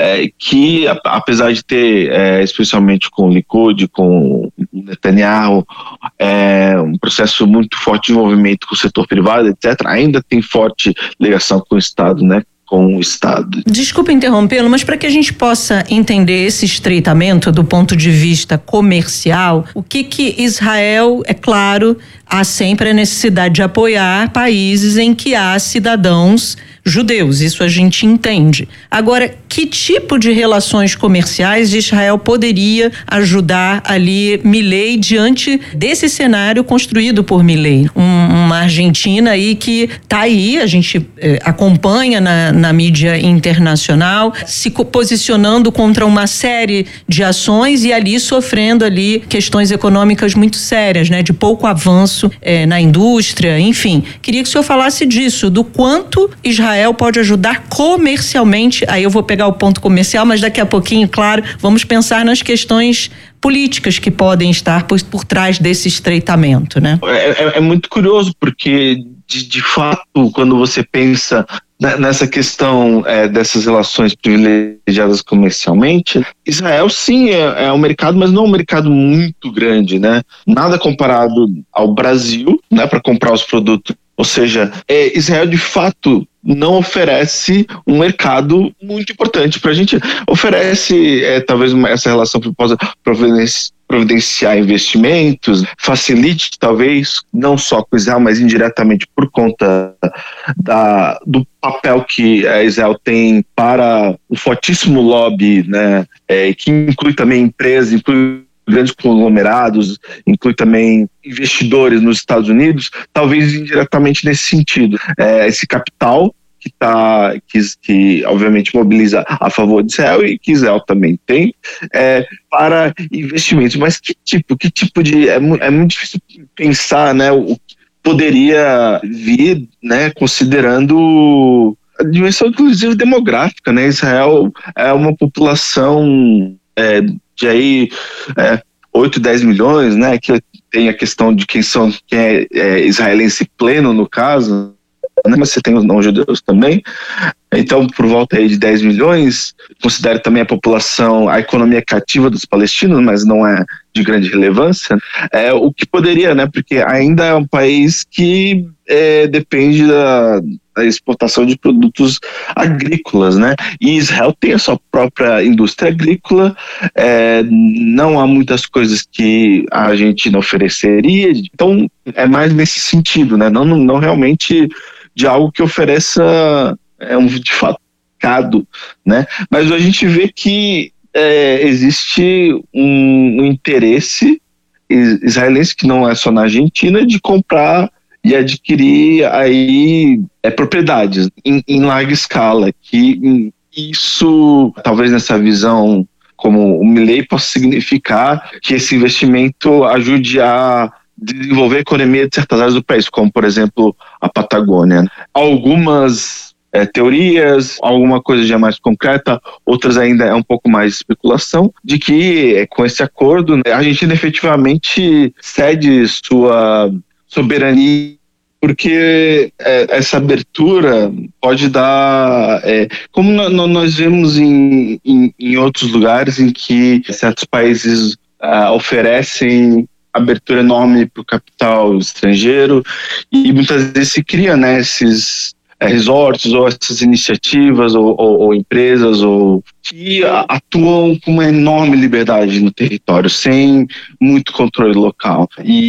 que apesar de ter, especialmente com o Likud, com o Netanyahu, um processo muito forte de envolvimento com o setor privado, etc., ainda tem forte ligação com o Estado, né? Com o Estado. Desculpa interrompê-lo, mas para que a gente possa entender esse estreitamento do ponto de vista comercial, o que Israel, é claro, há sempre a necessidade de apoiar países em que há cidadãos judeus, isso a gente entende. Agora, que tipo de relações comerciais Israel poderia ajudar ali Milei diante desse cenário construído por Milei? Uma Argentina aí que está aí, a gente acompanha na mídia internacional, se posicionando contra uma série de ações e ali sofrendo ali questões econômicas muito sérias, né? De pouco avanço na indústria, enfim. Queria que o senhor falasse disso, do quanto Israel pode ajudar comercialmente. Aí eu vou pegar o ponto comercial, mas daqui a pouquinho, claro, vamos pensar nas questões políticas que podem estar por trás desse estreitamento, né? É muito curioso, porque de fato, quando você pensa nessa questão dessas relações privilegiadas comercialmente, Israel sim é um mercado, mas não é um mercado muito grande, né? Nada comparado ao Brasil, né, para comprar os produtos. Ou seja, Israel de fato não oferece um mercado muito importante para a gente. Oferece talvez essa relação que possa providenciar investimentos, facilite talvez, não só com Israel, mas indiretamente por conta do papel que a Israel tem para o fortíssimo lobby, né, que inclui também empresas, inclui grandes conglomerados, inclui também investidores nos Estados Unidos, talvez indiretamente nesse sentido. Esse capital que obviamente mobiliza a favor de Israel e que Israel também tem para investimentos. Mas que tipo de... É muito difícil pensar, né, o que poderia vir, né, considerando a dimensão inclusive demográfica, né? Israel é uma população de aí 8, 10 milhões, né? Que tem a questão de quem é israelense pleno, no caso, né? Mas você tem os não-judeus também. Então, por volta aí de 10 milhões, considere também a população, a economia cativa dos palestinos, mas não é de grande relevância, o que poderia, né? Porque ainda é um país que depende da exportação de produtos agrícolas, né? E Israel tem a sua própria indústria agrícola, não há muitas coisas que a Argentina ofereceria, então é mais nesse sentido, né? Não realmente de algo que ofereça de fato mercado, né? Mas a gente vê que existe um interesse israelense, que não é só na Argentina, de comprar e adquirir aí propriedades em larga escala, que isso, talvez nessa visão como o Milei, possa significar que esse investimento ajude a desenvolver a economia de certas áreas do país, como por exemplo a Patagônia. Algumas teorias, alguma coisa já mais concreta, outras ainda é um pouco mais especulação, de que com esse acordo, né, a Argentina efetivamente cede sua soberania, porque essa abertura pode dar, como nós vemos em outros lugares em que certos países oferecem abertura enorme para o capital estrangeiro, e muitas vezes se cria, né, esses resorts ou essas iniciativas ou empresas que atuam com uma enorme liberdade no território, sem muito controle local.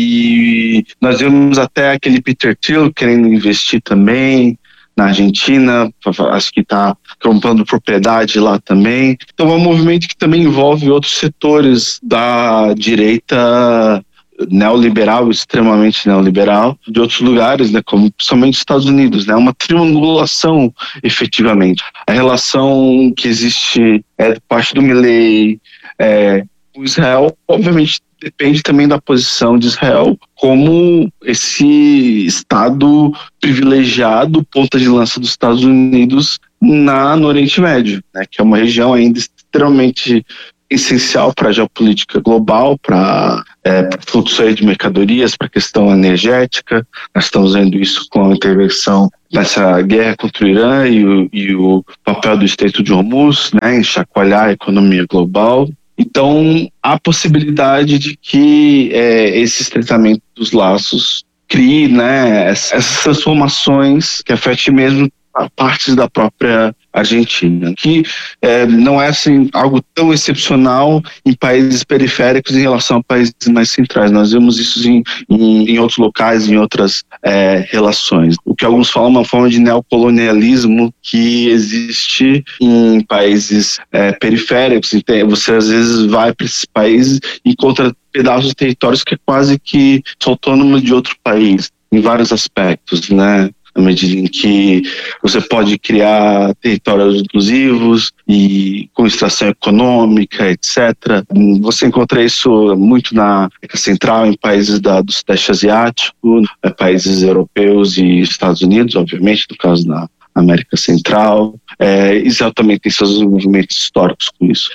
E nós vemos até aquele Peter Thiel querendo investir também na Argentina, acho que está comprando propriedade lá também. Então é um movimento que também envolve outros setores da direita neoliberal, extremamente neoliberal, de outros lugares, né, como principalmente os Estados Unidos, né, uma triangulação, efetivamente. A relação que existe por parte do Milei com Israel, obviamente, depende também da posição de Israel como esse Estado privilegiado, ponta de lança dos Estados Unidos no Oriente Médio, né, que é uma região ainda extremamente essencial para a geopolítica global, para fluxo aí de mercadorias, para a questão energética. Nós estamos vendo isso com a intervenção nessa guerra contra o Irã e o papel do Estreito de Hormuz, né, em chacoalhar a economia global. Então, há possibilidade de que esse estreitamento dos laços crie, né, essas transformações que afetem mesmo partes da própria Argentina, que não é assim algo tão excepcional em países periféricos em relação a países mais centrais. Nós vemos isso em outros locais, em outras relações. O que alguns falam é uma forma de neocolonialismo que existe em países periféricos. Então, você às vezes vai para esses países e encontra pedaços de territórios que é quase que são autônomos de outro país, em vários aspectos, né? Na medida em que você pode criar territórios inclusivos e com extração econômica, etc. Você encontra isso muito na América Central, em países do Sudeste Asiático, países europeus e Estados Unidos, obviamente, no caso da América Central. Israel também tem seus movimentos históricos com isso.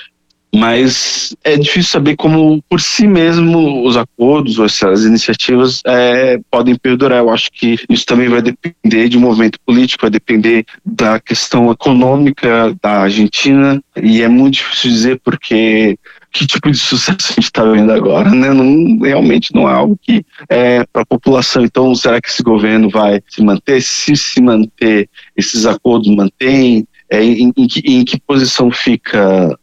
Mas é difícil saber como, por si mesmo, os acordos ou essas iniciativas podem perdurar. Eu acho que isso também vai depender de um movimento político, vai depender da questão econômica da Argentina, e é muito difícil dizer porque que tipo de sucesso a gente está vendo agora, né? Realmente não é algo que é para a população. Então, será que esse governo vai se manter? Se manter, esses acordos mantêm? Em que posição fica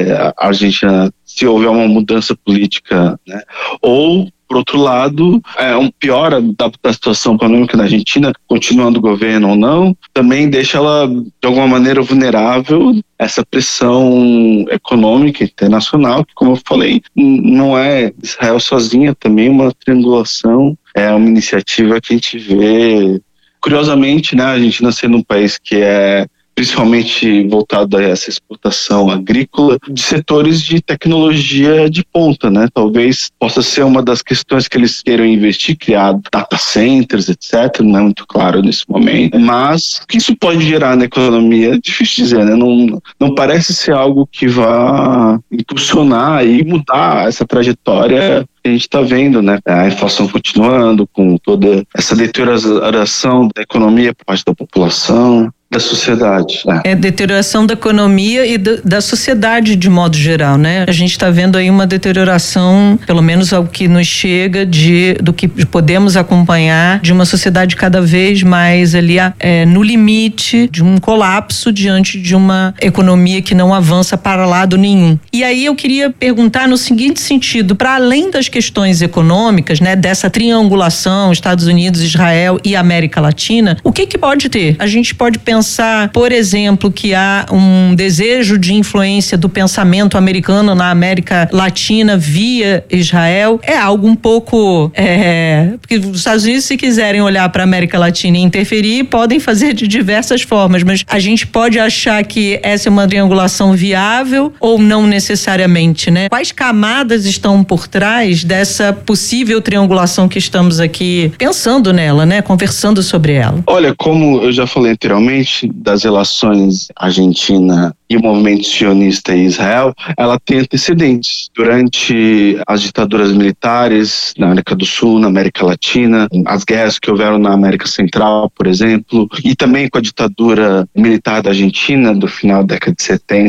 a Argentina se houver uma mudança política, né? Ou, por outro lado, piora da situação econômica na Argentina, continuando o governo ou não, também deixa ela, de alguma maneira, vulnerável a essa pressão econômica internacional, que, como eu falei, não é Israel sozinha, também uma triangulação, é uma iniciativa que a gente vê, curiosamente, né, a Argentina sendo um país que principalmente voltado a essa exportação agrícola, de setores de tecnologia de ponta, né? Talvez possa ser uma das questões que eles queiram investir, criar data centers, etc. Não é muito claro nesse momento. Mas o que isso pode gerar na economia é difícil dizer, né? Não parece ser algo que vá impulsionar e mudar essa trajetória que a gente está vendo, né? A inflação continuando, com toda essa deterioração da economia por parte da população, da sociedade. Deterioração da economia e da sociedade de modo geral, né? A gente está vendo aí uma deterioração, pelo menos ao que nos chega do que podemos acompanhar, de uma sociedade cada vez mais ali no limite de um colapso diante de uma economia que não avança para lado nenhum. E aí eu queria perguntar no seguinte sentido, para além das questões econômicas, né, dessa triangulação Estados Unidos, Israel e América Latina, o que pode ter? A gente pode pensar, por exemplo, que há um desejo de influência do pensamento americano na América Latina via Israel. É algo um pouco... porque os Estados Unidos, se quiserem olhar para a América Latina e interferir, podem fazer de diversas formas, mas a gente pode achar que essa é uma triangulação viável ou não necessariamente, né? Quais camadas estão por trás dessa possível triangulação que estamos aqui pensando nela, né? Conversando sobre ela. Olha, como eu já falei anteriormente, das relações Argentina e o movimento sionista em Israel, ela tem antecedentes. Durante as ditaduras militares na América do Sul, na América Latina, as guerras que houveram na América Central, por exemplo, e também com a ditadura militar da Argentina do final da década de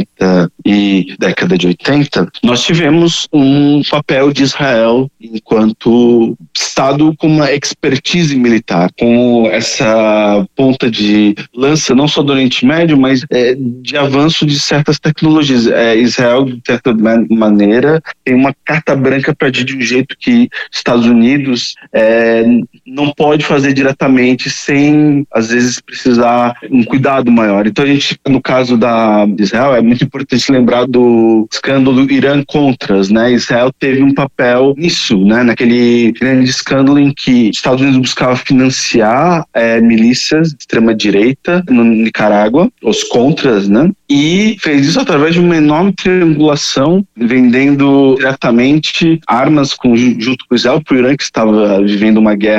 70 e década de 80, nós tivemos um papel de Israel enquanto Estado com uma expertise militar, com essa ponta de lança não só do Oriente Médio, mas de avanço de certas tecnologias. Israel, de certa maneira, tem uma carta branca para agir de um jeito que Estados Unidos não pode fazer diretamente sem, às vezes, precisar um cuidado maior. Então, a gente, no caso de Israel, é muito importante lembrar do escândalo Irã-Contras, né? Israel teve um papel nisso, né? Naquele grande escândalo em que Estados Unidos buscava financiar milícias de extrema-direita no Nicarágua, os Contras, né? E fez isso através de uma enorme triangulação, vendendo diretamente armas junto com Israel para o Irã, que estava vivendo uma guerra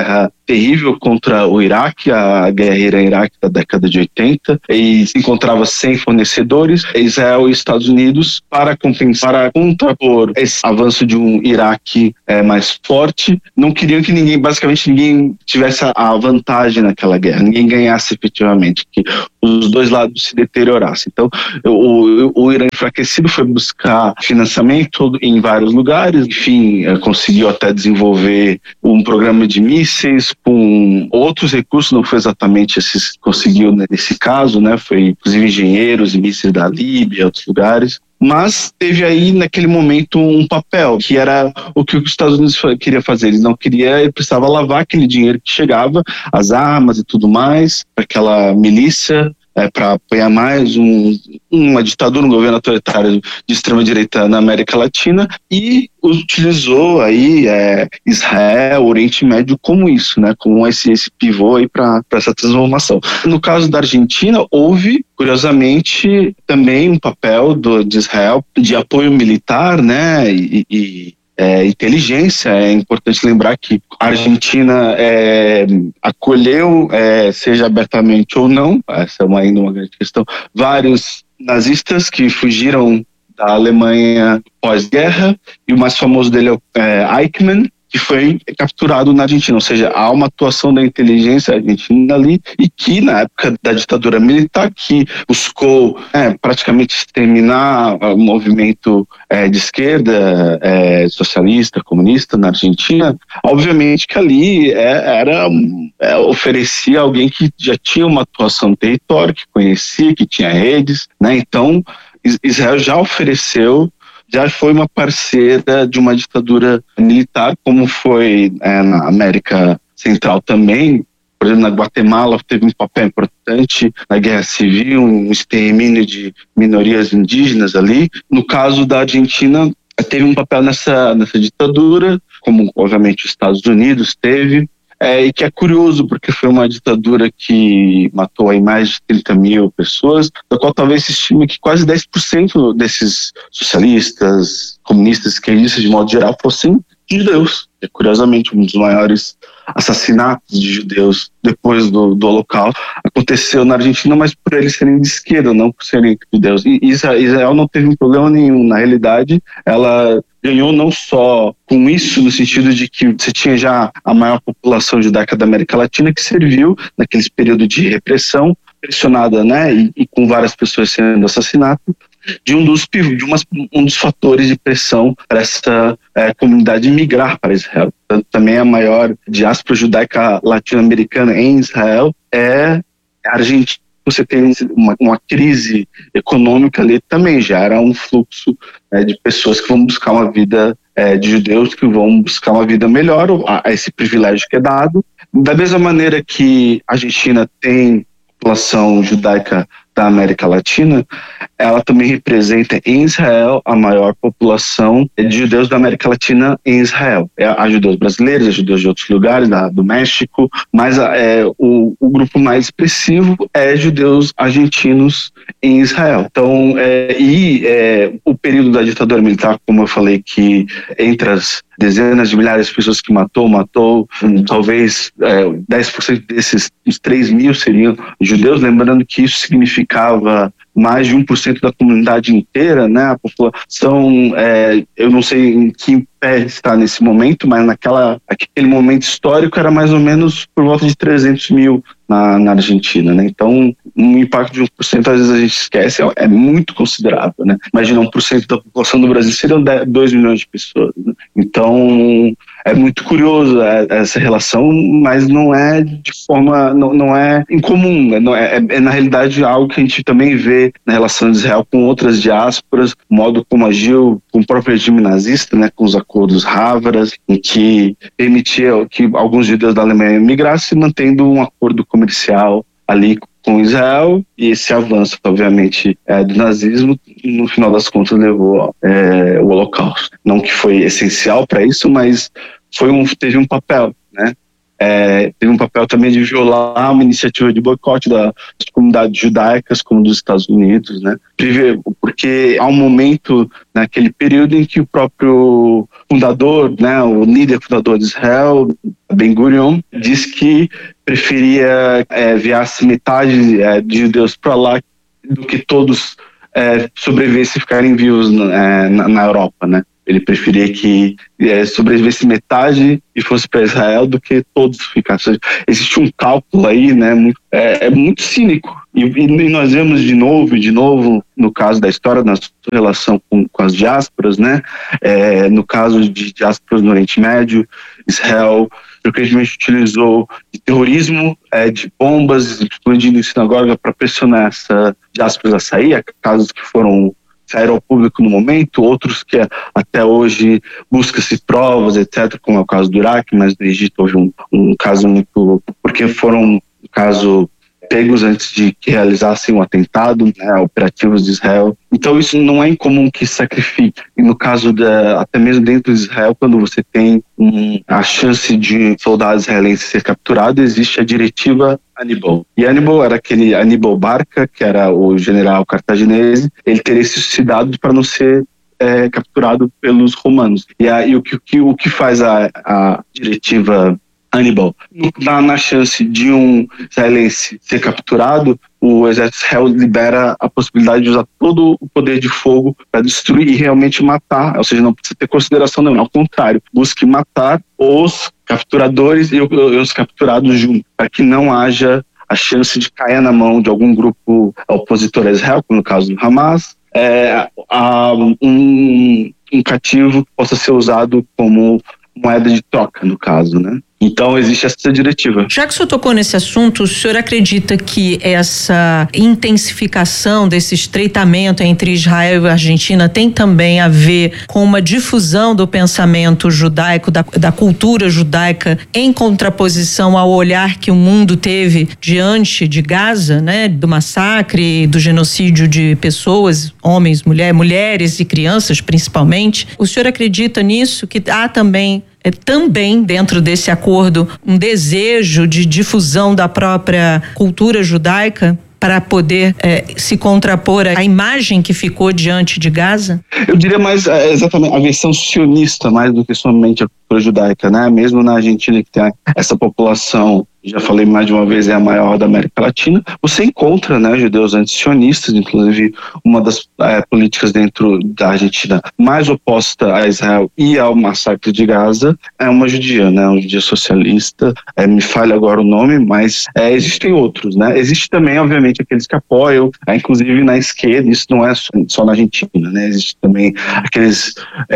terrível contra o Iraque, a guerra Irã-Iraque da década de 80, e se encontrava sem fornecedores. Israel e Estados Unidos, para compensar, para contrapor esse avanço de um Iraque mais forte, não queriam que basicamente ninguém tivesse a vantagem naquela guerra, ninguém ganhasse efetivamente, que os dois lados se deteriorassem. Então, o Irã enfraquecido foi buscar financiamento em vários lugares, enfim, conseguiu até desenvolver um programa de mísseis com outros recursos, não foi exatamente esses que conseguiu nesse caso, né? Foi inclusive engenheiros e mísseis da Líbia, outros lugares. Mas teve aí, naquele momento, um papel, que era o que os Estados Unidos queria fazer. Ele precisava lavar aquele dinheiro que chegava, as armas e tudo mais, para aquela milícia, para apoiar mais uma ditadura, um governo autoritário de extrema-direita na América Latina, e utilizou aí Israel, Oriente Médio como isso, né, como esse pivô aí para essa transformação. No caso da Argentina, houve, curiosamente, também um papel de Israel de apoio militar, né, e inteligência. É importante lembrar que a Argentina acolheu, seja abertamente ou não, essa é ainda uma grande questão, vários nazistas que fugiram da Alemanha pós-guerra, e o mais famoso dele é Eichmann, que foi capturado na Argentina, ou seja, há uma atuação da inteligência argentina ali, e que na época da ditadura militar, que buscou praticamente exterminar o movimento de esquerda, socialista, comunista na Argentina, obviamente que ali oferecia alguém que já tinha uma atuação no território, que conhecia, que tinha redes, né? Então Israel já foi uma parceira de uma ditadura militar, como foi na América Central também. Por exemplo, na Guatemala teve um papel importante na Guerra Civil, um extermínio de minorias indígenas ali. No caso da Argentina, teve um papel nessa ditadura, como obviamente os Estados Unidos teve. E que é curioso, porque foi uma ditadura que matou aí mais de 30 mil pessoas, da qual talvez se estime que quase 10% desses socialistas, comunistas, esquerdistas, de modo geral, fossem judeus. É, curiosamente, um dos maiores assassinatos de judeus depois do Holocausto aconteceu na Argentina, mas por eles serem de esquerda, não por serem judeus. E Israel não teve um problema nenhum. Na realidade, ela ganhou não só com isso, no sentido de que você tinha já a maior população judaica da América Latina, que serviu naqueles períodos de repressão, pressionada, né, e com várias pessoas sendo assassinadas, de um dos fatores de pressão para essa comunidade migrar para Israel. Também a maior diáspora judaica latino-americana em Israel é a Argentina. Você tem uma crise econômica ali, também gera um fluxo de pessoas que vão buscar uma vida, de judeus que vão buscar uma vida melhor, a esse privilégio que é dado. Da mesma maneira que a Argentina tem população judaica da América Latina, ela também representa em Israel a maior população de judeus da América Latina em Israel. Há judeus brasileiros, há judeus de outros lugares, do México, mas o grupo mais expressivo é judeus argentinos em Israel. Então, o período da ditadura militar, como eu falei, que entre as dezenas de milhares de pessoas que matou, talvez 10% desses, uns 3 mil seriam judeus, lembrando que isso significava mais de 1% da comunidade inteira, né? A população, eu não sei em que pé está nesse momento, mas aquele momento histórico era mais ou menos por volta de 300 mil na Argentina, né? Então, um impacto de 1%, às vezes a gente esquece, é muito considerável, né? Imagina, 1% da população do Brasil seriam 2 milhões de pessoas, né? Então, é muito curioso essa relação, mas não é de forma, não é incomum, é na realidade algo que a gente também vê na relação de Israel com outras diásporas, o modo como agiu com o próprio regime nazista, né, com os acordos Havaras, em que permitia que alguns judeus da Alemanha migrassem, mantendo um acordo comercial ali com Israel, e esse avanço, obviamente, do nazismo, no final das contas, levou o Holocausto. Não que foi essencial para isso, mas teve um papel, né? teve um papel também de violar uma iniciativa de boicote das comunidades judaicas, como dos Estados Unidos, né? Porque há um momento naquele período em que o próprio fundador, né, o líder fundador de Israel, Ben-Gurion, diz que preferia enviar-se metade de judeus para lá do que todos sobrevivessem e ficarem vivos na Europa, né? Ele preferia que sobrevivesse metade e fosse para Israel do que todos ficassem. Existe um cálculo aí, né, muito cínico. E nós vemos de novo, no caso da história, na sua relação com as diásporas, né? No caso de diásporas no Oriente Médio, Israel frequentemente utilizou de terrorismo, de bombas explodindo em sinagoga para pressionar essa diásporas a sair, casos que saíram ao público no momento, outros que até hoje busca-se provas, etc., como é o caso do Iraque, mas no Egito houve um caso muito... porque foram, no caso, pegos antes de que realizassem um atentado, né, operativos de Israel. Então isso não é incomum que sacrifique. E no caso até mesmo dentro de Israel, quando você tem a chance de soldados israelenses ser capturado, existe a diretiva Hannibal. E Hannibal era aquele Hannibal Barca, que era o general cartaginese. Ele teria se suicidado para não ser capturado pelos romanos. E aí o que faz a diretiva Hannibal? Na chance de um israelense ser capturado, o exército Israel libera a possibilidade de usar todo o poder de fogo para destruir e realmente matar, ou seja, não precisa ter consideração nenhuma, ao contrário, busque matar os capturadores e os capturados juntos, para que não haja a chance de cair na mão de algum grupo opositor a Israel, como no caso do Hamas, um cativo que possa ser usado como moeda de troca, no caso, né? Então existe essa diretiva. Já que o senhor tocou nesse assunto, o senhor acredita que essa intensificação desse estreitamento entre Israel e a Argentina tem também a ver com uma difusão do pensamento judaico, da cultura judaica, em contraposição ao olhar que o mundo teve diante de Gaza, né? Do massacre, do genocídio de pessoas, homens, mulheres e crianças principalmente. O senhor acredita nisso, que há também dentro desse acordo um desejo de difusão da própria cultura judaica para poder se contrapor à imagem que ficou diante de Gaza? Eu diria mais exatamente a versão sionista, mais do que somente a cultura judaica, né? Mesmo na Argentina, que tem essa população, já falei mais de uma vez, é a maior da América Latina, você encontra, né, judeus antisionistas, inclusive uma das políticas dentro da Argentina mais oposta a Israel e ao massacre de Gaza é uma judia, né, uma judia socialista, me falha agora o nome, mas existem outros, né? Existe também, obviamente, aqueles que apoiam, inclusive na esquerda, isso não é só na Argentina, né? Existe também aqueles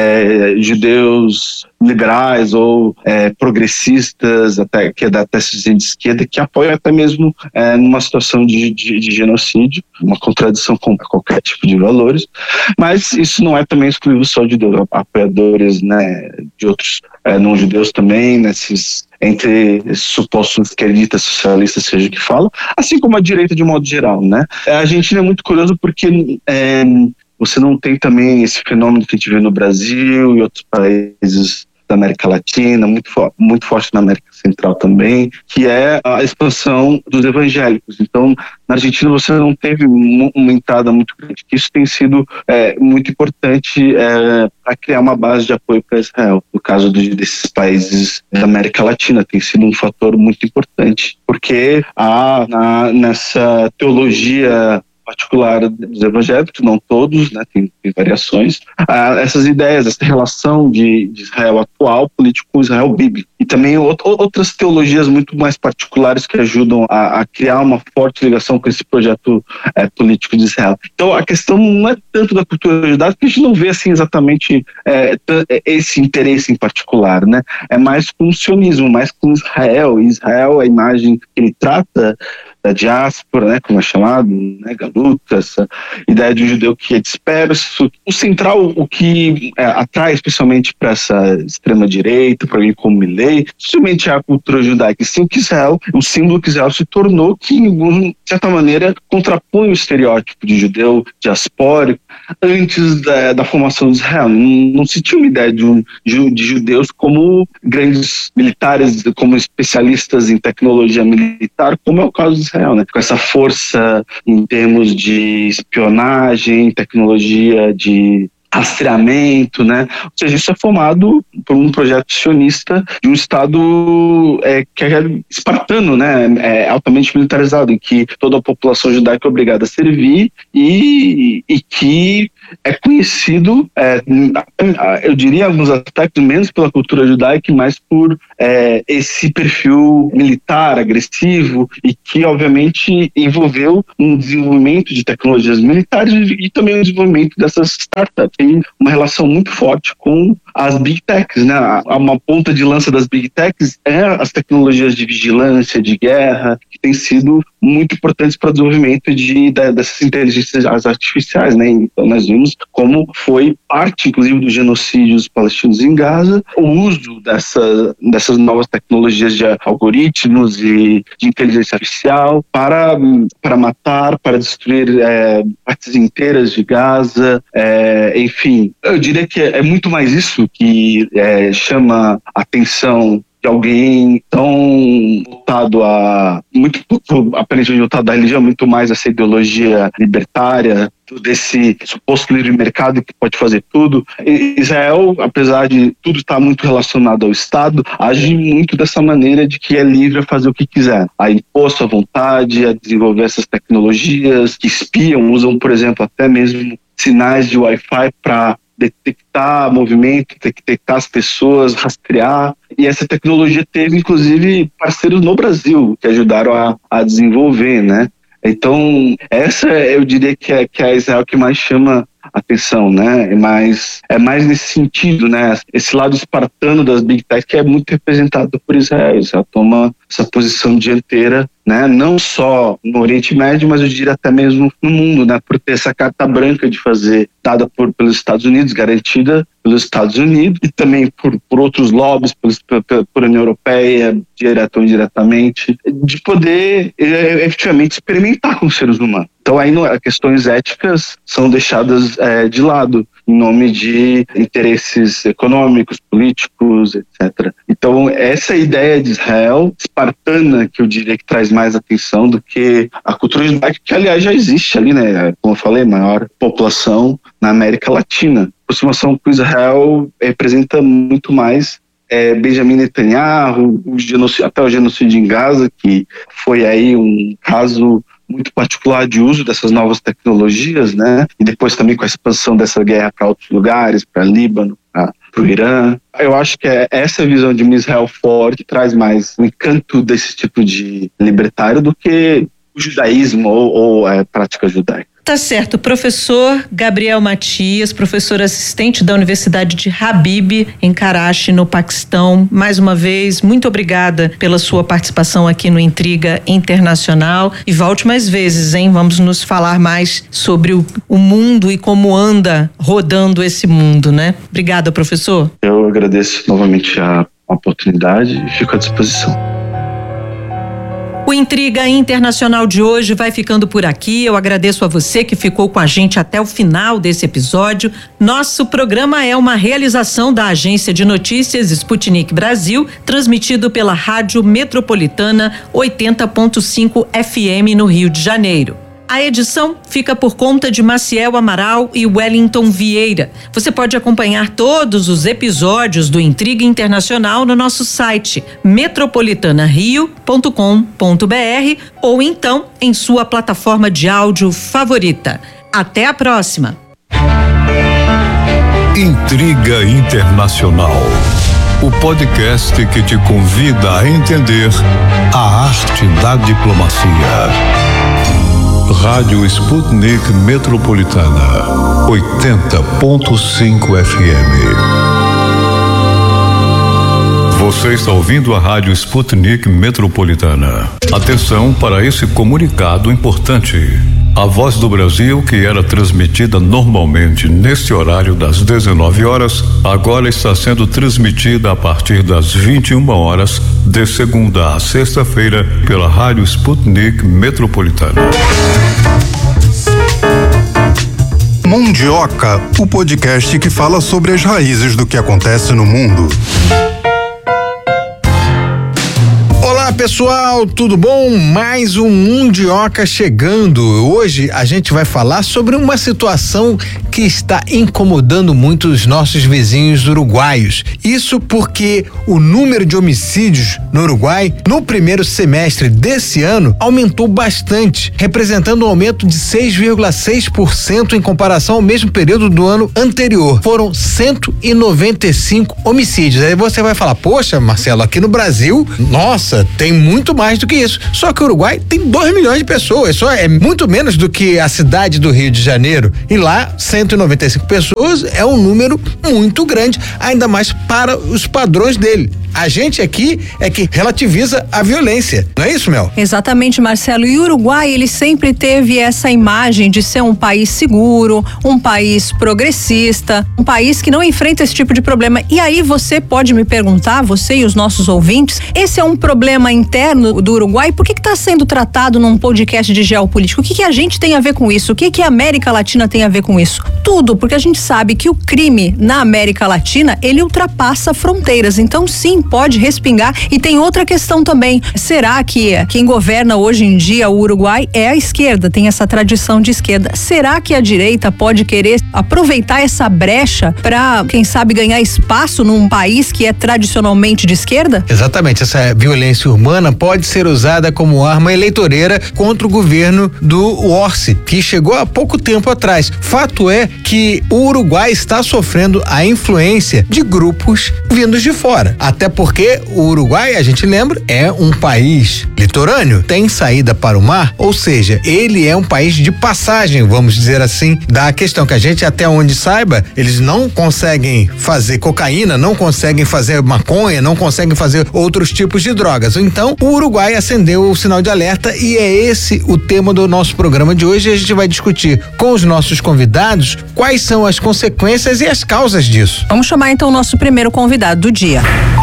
judeus liberais ou progressistas, que até se dizem de esquerda, que apoiam até mesmo numa situação de genocídio, uma contradição com qualquer tipo de valores, mas isso não é também exclusivo só de apoiadores, né, de outros não-judeus também, entre esses supostos esquerdistas, socialistas, seja o que falam, assim como a direita de modo geral, né? A Argentina é muito curioso porque você não tem também esse fenômeno que a gente vê no Brasil e outros países da América Latina, muito forte na América Central também, que é a expansão dos evangélicos. Então, na Argentina você não teve uma entrada muito grande, que isso tem sido muito importante para criar uma base de apoio para Israel. No caso desses países da América Latina, tem sido um fator muito importante, porque há nessa teologia particular dos evangélicos, não todos, né, tem variações, essas ideias, essa relação de Israel atual político com Israel bíblico. E também outras teologias muito mais particulares que ajudam a criar uma forte ligação com esse projeto político de Israel. Então a questão não é tanto da cultura judaica, porque a gente não vê assim exatamente esse interesse em particular, né? É mais com o sionismo, mais com Israel. E Israel, a imagem que ele trata da diáspora, né, como é chamado, né, galuta, essa ideia de um judeu que é disperso. O central, o que atrai especialmente para essa extrema-direita, para alguém como Milei, justamente é a cultura judaica, e sim que Israel, o símbolo que Israel se tornou, que de certa maneira contrapõe o estereótipo de judeu diaspórico, antes da formação de Israel. Não se tinha uma ideia de judeus como grandes militares, como especialistas em tecnologia militar, como é o caso de Israel, né? Com essa força em termos de espionagem, tecnologia de rastreamento, né? Ou seja, isso é formado por um projeto sionista de um Estado que é espartano, né? Altamente militarizado, em que toda a população judaica é obrigada a servir e que é conhecido, eu diria, em alguns aspectos, menos pela cultura judaica, mais por esse perfil militar, agressivo, e que, obviamente, envolveu um desenvolvimento de tecnologias militares e também o desenvolvimento dessas startups. Tem uma relação muito forte com as Big Techs, né? Uma ponta de lança das Big Techs é as tecnologias de vigilância, de guerra, que têm sido muito importantes para o desenvolvimento dessas inteligências artificiais, né? Então nós vimos como foi parte, inclusive, dos genocídios palestinos em Gaza, o uso dessas novas tecnologias de algoritmos e de inteligência artificial para matar, para destruir partes inteiras de Gaza, enfim. Eu diria que é muito mais isso que chama a atenção de alguém tão voltado aparentemente voltado à religião, muito mais essa ideologia libertária, desse suposto livre mercado que pode fazer tudo. Israel, apesar de tudo estar muito relacionado ao Estado, age muito dessa maneira de que é livre a fazer o que quiser, a impor sua vontade, a desenvolver essas tecnologias que espiam, usam, por exemplo, até mesmo sinais de Wi-Fi para detectar movimento, detectar as pessoas, rastrear. E essa tecnologia teve, inclusive, parceiros no Brasil que ajudaram a desenvolver, né? Então, essa eu diria que é a Israel que mais chama atenção, né? É mais nesse sentido, né? Esse lado espartano das Big Techs que é muito representado por Israel. Israel toma essa posição dianteira, né? Não só no Oriente Médio, mas eu diria até mesmo no mundo, né? Por ter essa carta branca de fazer, dada pelos Estados Unidos, garantida pelos Estados Unidos, e também por outros lobbies, por União Europeia, direto ou indiretamente, de poder efetivamente experimentar com os seres humanos. Então aí questões éticas são deixadas de lado em nome de interesses econômicos, políticos, etc. Então essa ideia de Israel espartana, que eu diria que traz mais atenção do que a cultura judaica, que aliás já existe ali, né? Como eu falei, maior população na América Latina. A aproximação com Israel representa muito mais Benjamin Netanyahu, até o genocídio em Gaza, que foi aí um caso muito particular de uso dessas novas tecnologias, né? E depois também com a expansão dessa guerra para outros lugares, para Líbano, para o Irã. Eu acho que essa visão de um Israel forte que traz mais o encanto desse tipo de libertário do que o judaísmo ou a prática judaica. Tá certo. Professor Gabriel Matias, professor assistente da Universidade de Habib, em Karachi, no Paquistão. Mais uma vez, muito obrigada pela sua participação aqui no Intriga Internacional. E volte mais vezes, hein? Vamos nos falar mais sobre o mundo e como anda rodando esse mundo, né? Obrigada, professor. Eu agradeço novamente a oportunidade e fico à disposição. O Intriga Internacional de hoje vai ficando por aqui. Eu agradeço a você que ficou com a gente até o final desse episódio. Nosso programa é uma realização da Agência de Notícias Sputnik Brasil, transmitido pela Rádio Metropolitana 80.5 FM no Rio de Janeiro. A edição fica por conta de Maciel Amaral e Wellington Vieira. Você pode acompanhar todos os episódios do Intriga Internacional no nosso site metropolitanario.com.br ou então em sua plataforma de áudio favorita. Até a próxima! Intriga Internacional, o podcast que te convida a entender a arte da diplomacia. Rádio Sputnik Metropolitana 80.5 FM. Você está ouvindo a Rádio Sputnik Metropolitana. Atenção para esse comunicado importante. A Voz do Brasil, que era transmitida normalmente neste horário das 19 horas, agora está sendo transmitida a partir das 21 horas, de segunda a sexta-feira, pela Rádio Sputnik Metropolitana. Mundioca, o podcast que fala sobre as raízes do que acontece no mundo. Olá pessoal, tudo bom? Mais um Mundioca chegando. Hoje a gente vai falar sobre uma situação que está incomodando muito os nossos vizinhos uruguaios. Isso porque o número de homicídios no Uruguai no primeiro semestre desse ano aumentou bastante, representando um aumento de 6,6% em comparação ao mesmo período do ano anterior. Foram 195 homicídios. Aí você vai falar, poxa, Marcelo, aqui no Brasil, nossa, tem muito mais do que isso. Só que o Uruguai tem 2 milhões de pessoas, só é muito menos do que a cidade do Rio de Janeiro. E lá, 195 pessoas é um número muito grande, ainda mais para os padrões dele. A gente aqui é que relativiza a violência, não é isso, Mel? Exatamente, Marcelo. E o Uruguai, ele sempre teve essa imagem de ser um país seguro, um país progressista, um país que não enfrenta esse tipo de problema. E aí você pode me perguntar, você e os nossos ouvintes, esse é um problema interno do Uruguai? Por que está sendo tratado num podcast de geopolítica? O que a gente tem a ver com isso? O que a América Latina tem a ver com isso? Tudo, porque a gente sabe que o crime na América Latina, ele ultrapassa fronteiras. Então, sim, pode respingar. E tem outra questão também. Será que quem governa hoje em dia o Uruguai é a esquerda? Tem essa tradição de esquerda. Será que a direita pode querer aproveitar essa brecha para, quem sabe, ganhar espaço num país que é tradicionalmente de esquerda? Exatamente. Essa violência urbana pode ser usada como arma eleitoreira contra o governo do Orsi, que chegou há pouco tempo atrás. Fato é que o Uruguai está sofrendo a influência de grupos vindos de fora. Até porque o Uruguai, a gente lembra, é um país litorâneo, tem saída para o mar, ou seja, ele é um país de passagem, vamos dizer assim, da questão que a gente, até onde saiba, eles não conseguem fazer cocaína, não conseguem fazer maconha, não conseguem fazer outros tipos de drogas. Então, o Uruguai acendeu o sinal de alerta e é esse o tema do nosso programa de hoje. A gente vai discutir com os nossos convidados quais são as consequências e as causas disso. Vamos chamar então o nosso primeiro convidado do dia.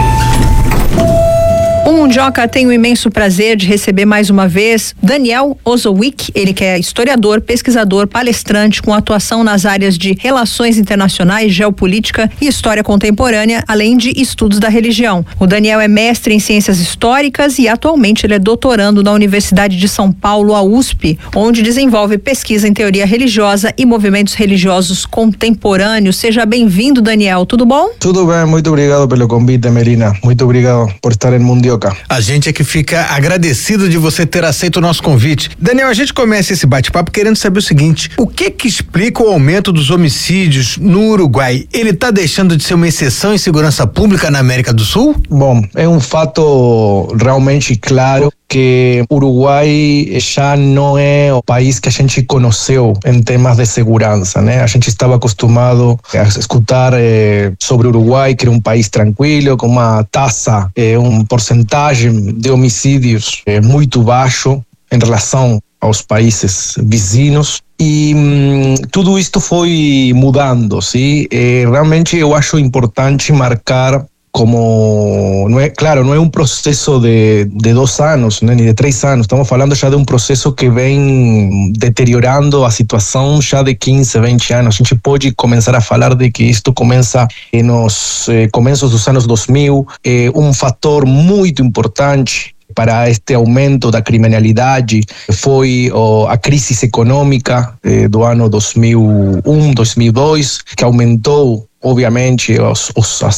O Mundioca tem o imenso prazer de receber mais uma vez Daniel Osowick, ele que é historiador, pesquisador, palestrante com atuação nas áreas de relações internacionais, geopolítica e história contemporânea, além de estudos da religião. O Daniel é mestre em ciências históricas e atualmente ele é doutorando na Universidade de São Paulo, a USP, onde desenvolve pesquisa em teoria religiosa e movimentos religiosos contemporâneos. Seja bem-vindo, Daniel, tudo bom? Tudo bem, muito obrigado pelo convite, Melina. Muito obrigado por estar no Mundioca. A gente é que fica agradecido de você ter aceito o nosso convite. Daniel, a gente começa esse bate-papo querendo saber o seguinte: o que explica o aumento dos homicídios no Uruguai? Ele está deixando de ser uma exceção em segurança pública na América do Sul? Bom, é um fato realmente claro que o Uruguai já não é o país que a gente conheceu em temas de segurança, né? A gente estava acostumado a escutar sobre o Uruguai, que era um país tranquilo, com uma taxa, porcentagem de homicídios muito baixo em relação aos países vizinhos. E tudo isto foi mudando, sim? Realmente eu acho importante marcar como, não é um processo de 2 anos, né, nem de 3 anos, estamos falando já de um processo que vem deteriorando a situação já de 15, 20 anos. A gente pode começar a falar de que isto começa nos começos dos anos 2000, um fator muito importante para este aumento da criminalidade foi a crise econômica do ano 2001, 2002, que aumentou obviamente os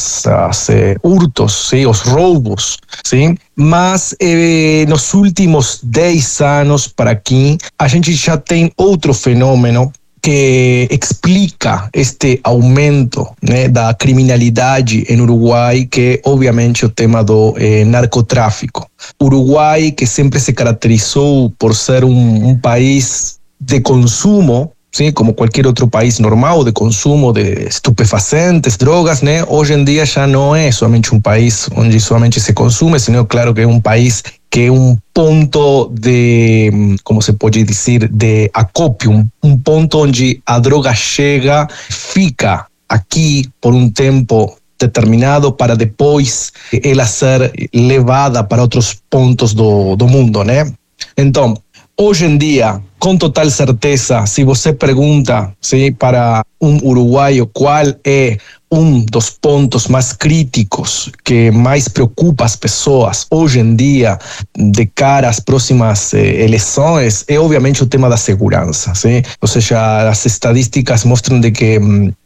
hurtos, sim, os roubos, sim? Mas nos últimos 10 anos para aqui, a gente já tem outro fenômeno que explica este aumento, né, da criminalidade em Uruguai, que é obviamente o tema do narcotráfico. Uruguai, que sempre se caracterizou por ser um país de consumo, sim, como qualquer outro país normal, de consumo de estupefacientes, drogas, né? Hoje em dia já não é somente um país onde somente se consome, senão, claro, que é um país que é um ponto de, como se pode dizer, de acópio, um ponto onde a droga chega, fica aqui por um tempo determinado para depois ela ser levada para outros pontos do mundo, né? Então, hoje em dia, com total certeza, se você pergunta, sim, para uruguaio qual é dos pontos mais críticos que mais preocupa as pessoas hoje em dia de cara às próximas eleições, é obviamente o tema da segurança, sim? Ou seja, as estatísticas mostram de que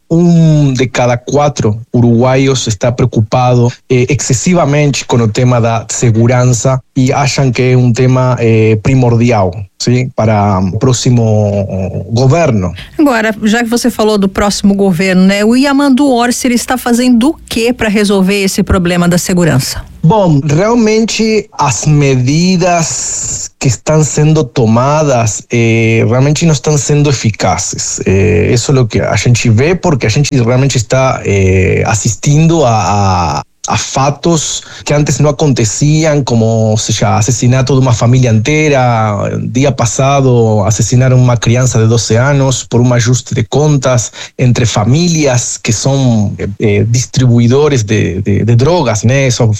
1 de cada 4 uruguaios está preocupado excessivamente com o tema da segurança e acham que é um tema primordial, sim, para o próximo governo. Agora, já que você falou do próximo governo, né? O Yamandu Orsi, ele está fazendo o que para resolver esse problema da segurança? Bom, realmente as medidas que estão sendo tomadas realmente não estão sendo eficazes. Isso é o que a gente vê, porque a gente realmente está assistindo a fatos que antes não aconteciam, como seja, assassinato de uma família inteira. Dia passado assassinaram uma criança de 12 anos por um ajuste de contas entre famílias que são distribuidores de drogas, né? São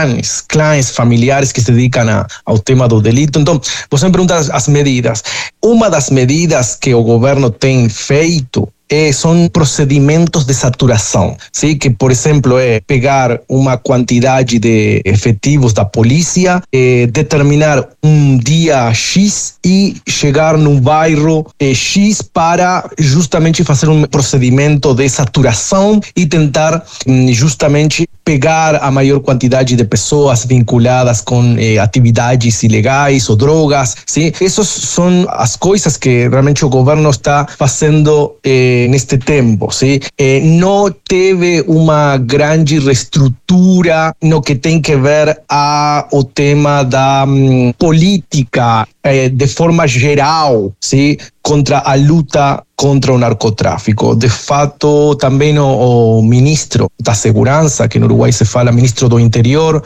clãs familiares que se dedicam ao tema do delito. Então, você me pergunta as medidas. Uma das medidas que o governo tem feito são procedimentos de saturação, sim? Que, por exemplo, é pegar uma quantidade de efetivos da polícia, determinar um dia X e chegar num bairro X para justamente fazer um procedimento de saturação e tentar justamente pegar a maior quantidade de pessoas vinculadas com atividades ilegais ou drogas, sim? Essas são as coisas que realmente o governo está fazendo neste tempo, sim? Não teve uma grande reestrutura no que tem que ver o tema da política de forma geral, sim? Contra a luta contra o narcotráfico. De fato, também o ministro da Segurança, que no Uruguai se fala ministro do Interior,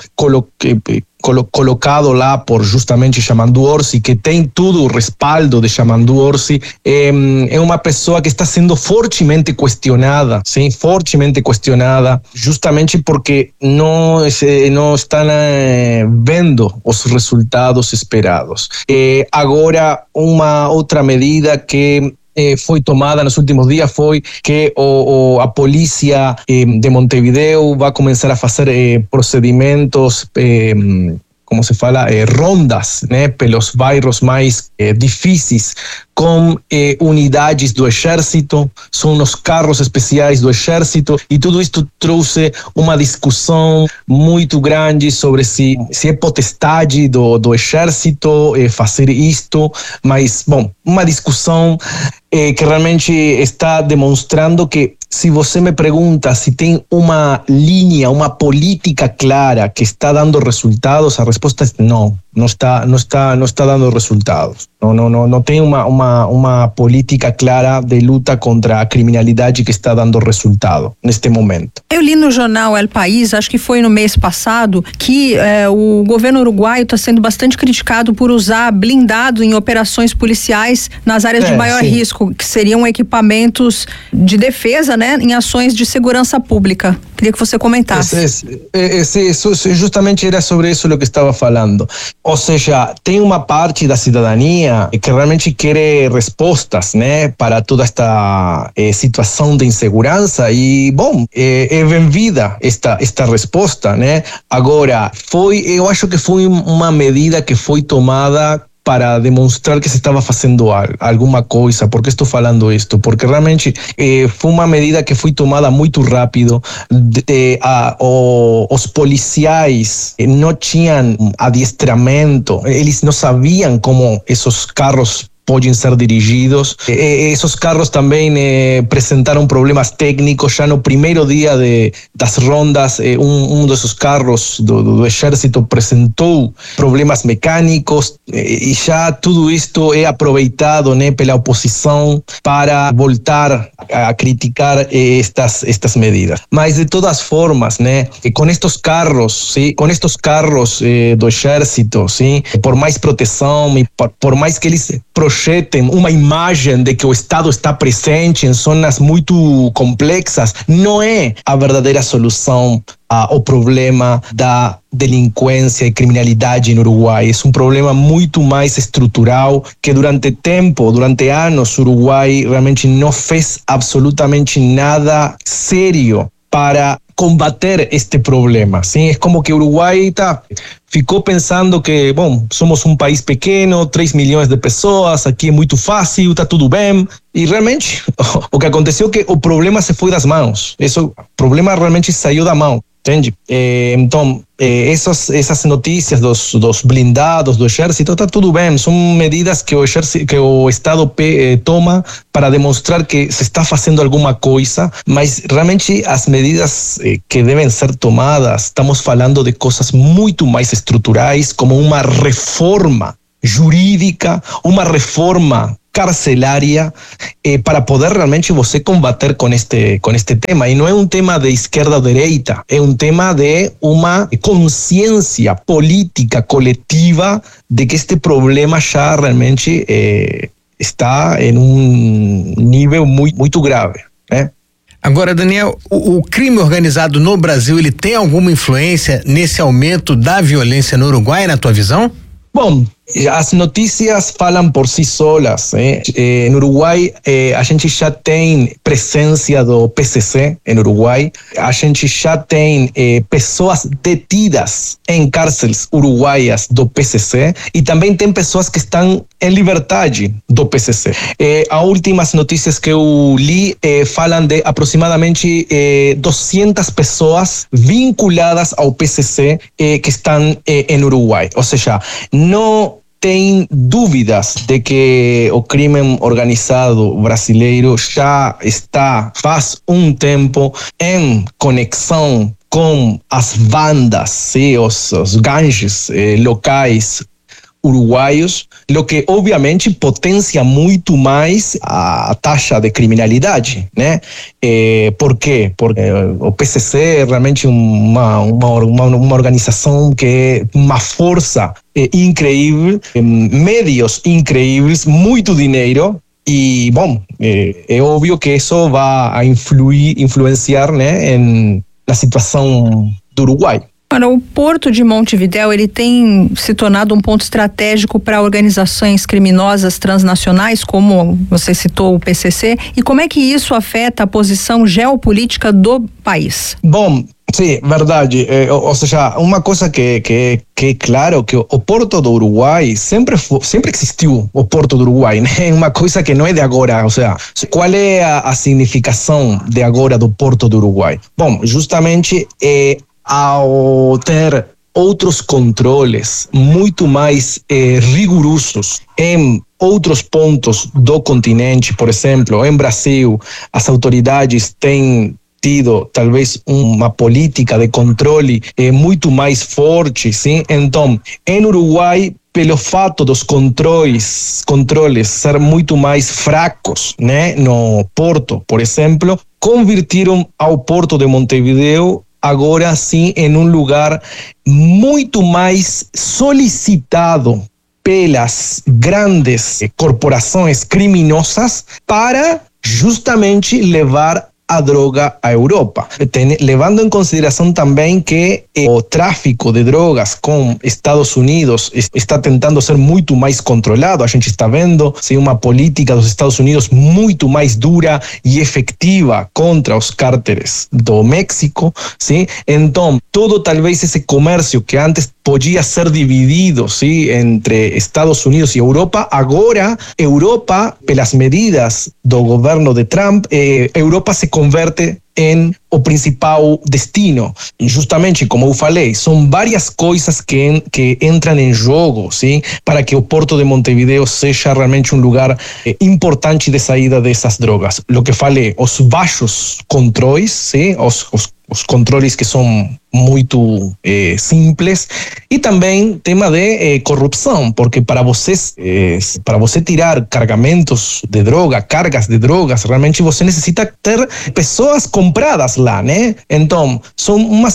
colocado lá por justamente Yamandu Orsi, que tem todo o respaldo de Yamandu Orsi, é uma pessoa que está sendo fortemente questionada, sim, fortemente questionada, justamente porque não estão vendo os resultados esperados. Agora, uma outra medida que foi tomada nos últimos dias foi que a polícia de Montevideo vai começar a fazer procedimentos, como se fala, rondas, né, pelos bairros mais difíceis, com unidades do exército, são os carros especiais do exército, e tudo isto trouxe uma discussão muito grande sobre se é potestade do exército fazer isto, mas, bom, uma discussão que realmente está demonstrando que, se você me pergunta se tem uma linha, uma política clara que está dando resultados, a resposta é não. Não está dando resultados. Não tem uma política clara de luta contra a criminalidade que está dando resultado neste momento. Eu li no jornal El País, acho que foi no mês passado, que o governo uruguaio está sendo bastante criticado por usar blindado em operações policiais nas áreas de maior risco, que seriam equipamentos de defesa, né, em ações de segurança pública. Queria que você comentasse. Justamente era sobre isso o que estava falando. Ou seja, tem uma parte da cidadania que realmente quer respostas, né, para toda esta situação de insegurança, e, bom, é bem-vinda esta resposta, né? Agora, eu acho que foi uma medida que foi tomada para demonstrar que se estava fazendo alguma coisa. Por que estou falando isto? Porque realmente foi uma medida que foi tomada muito rápido. Os policiais não tinham adestramento, eles não sabiam como esses carros podem ser dirigidos. Esses carros também apresentaram problemas técnicos. Já no primeiro dia das rondas, desses carros do exército apresentou problemas mecânicos, e já tudo isto é aproveitado, né, pela oposição para voltar a criticar estas medidas. Mas, de todas formas, né, com estes carros, do exército, sim, por mais proteção e por mais que eles projetem projetem uma imagem de que o Estado está presente em zonas muito complexas, não é a verdadeira solução ao problema da delinquência e criminalidade no Uruguai. É um problema muito mais estrutural que durante anos, o Uruguai realmente não fez absolutamente nada sério para combater este problema. Sim, é como que o Uruguai ficou pensando que, somos um país pequeno, 3 milhões de pessoas, aqui é muito fácil, está tudo bem. E realmente, o que aconteceu é que o problema se foi das mãos. O problema realmente saiu da mão. Entende? Então, essas notícias dos blindados do exército, está tudo bem, são medidas que o Estado toma para demonstrar que se está fazendo alguma coisa, mas realmente as medidas que devem ser tomadas, estamos falando de coisas muito mais estruturais, como uma reforma jurídica, uma reforma carcelária, para poder realmente você combater com este tema. E não é um tema de esquerda ou direita, é um tema de uma consciência política coletiva de que este problema já realmente está em um nível muito grave, né? Agora, Daniel, o crime organizado no Brasil, ele tem alguma influência nesse aumento da violência no Uruguai, na tua visão? Bom, as notícias falam por si solas. No Uruguai, a gente já tem presença do PCC no Uruguai. A gente já tem pessoas detidas em cárceles uruguaias do PCC e também tem pessoas que estão em liberdade do PCC. As últimas notícias que eu li falam de aproximadamente 200 pessoas vinculadas ao PCC que estão em Uruguai. Ou seja, não tem dúvidas de que o crime organizado brasileiro já está faz um tempo em conexão com as bandas, os gangues locais uruguaios, o que obviamente potencia muito mais a taxa de criminalidade, né? Por quê? Porque o PCC é realmente uma organização que é uma força incrível, meios incríveis, muito dinheiro. E, é óbvio que isso vai influenciar, né, na situação do Uruguai. Agora, o Porto de Montevidéu, ele tem se tornado um ponto estratégico para organizações criminosas transnacionais, como você citou o PCC, e como é que isso afeta a posição geopolítica do país? Bom, sim, verdade. Ou seja, uma coisa que é claro, que o Porto do Uruguai sempre existiu, o Porto do Uruguai, né? É uma coisa que não é de agora. Ou seja, qual é a significação de agora do Porto do Uruguai? Bom, justamente ao ter outros controles muito mais rigorosos em outros pontos do continente, por exemplo, em Brasil, as autoridades têm tido talvez uma política de controle muito mais forte, sim? Então, em Uruguai, pelo fato dos controles ser muito mais fracos, né, no Porto, por exemplo, convertiram ao Porto de Montevideo agora sim em um lugar muito mais solicitado pelas grandes corporações criminosas para justamente levar a droga à Europa, levando em consideração também que o tráfico de drogas com Estados Unidos está tentando ser muito mais controlado. A gente está vendo uma política dos Estados Unidos muito mais dura e efetiva contra os cárteres do México, sim? Então, todo talvez esse comércio que antes podia ser dividido, sim, entre Estados Unidos e Europa, agora Europa, pelas medidas do governo de Trump, Europa se converte em o principal destino. Justamente, como eu falei, são várias coisas que entram em jogo, sim, para que o Porto de Montevideo seja realmente um lugar importante de saída dessas drogas. O que falei, os baixos controles, sim, os controles que são muito simples, e também tema de corrupção, porque para você tirar carregamentos de droga, cargas de drogas, realmente você necessita ter pessoas compradas lá, né? Então, são uma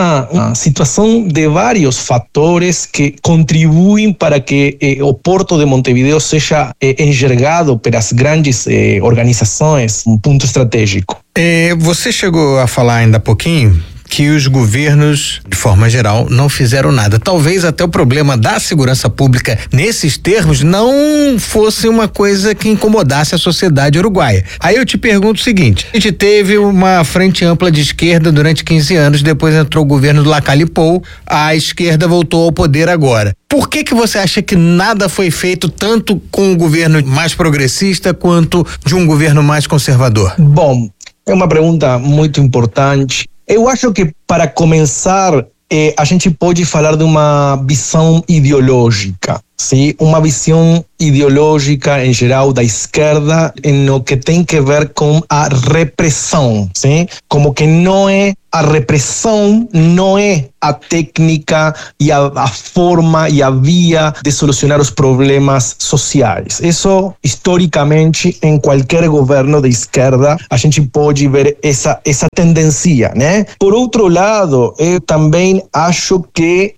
situação de vários fatores que contribuem para que o Porto de Montevideo seja enxergado pelas grandes organizações um ponto estratégico. Você chegou a falar ainda há pouquinho que os governos, de forma geral, não fizeram nada. Talvez até o problema da segurança pública nesses termos não fosse uma coisa que incomodasse a sociedade uruguaia. Aí eu te pergunto o seguinte: a gente teve uma frente ampla de esquerda durante 15 anos, depois entrou o governo do Lacalle Pou, a esquerda voltou ao poder agora. Por que você acha que nada foi feito tanto com o governo mais progressista quanto de um governo mais conservador? Bom, é uma pergunta muito importante. Eu acho que, para começar, a gente pode falar de uma visão ideológica, sim? Uma visão ideológica, em geral, da esquerda, no que tem que ver com a repressão, sim? Como que não é a repressão, não é a técnica e a forma e a via de solucionar os problemas sociais. Isso, historicamente, em qualquer governo de esquerda, a gente pode ver essa tendência, né? Por outro lado, eu também acho que